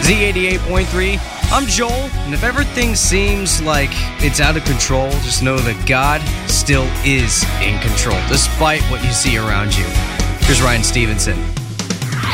Z88.3. I'm Joel, and if everything seems like it's out of control, just know that God still is in control, despite what you see around you. Here's Ryan Stevenson.